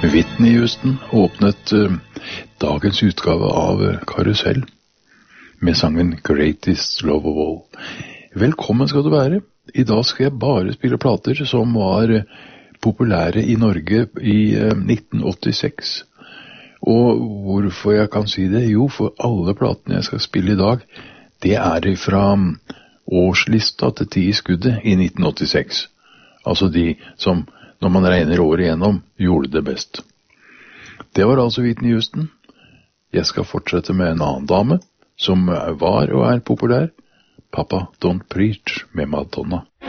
Whitney Houston åpnet dagens utgave av Karusell med sangen Greatest Love of All. Velkommen skal du være. I dag skal jeg bare spille plater som var populære i Norge i 1986. Og hvorfor jeg kan si det? Jo, for alle platene jeg skal spille i dag, det er fra årslista til 10 i skuddet i 1986. Altså de som, når man regner året igjennom, gjorde det best. Det var altså Whitney Houston. Jeg skal fortsette med en annen dame, som var og er populær. Papa Don't Preach med Madonna.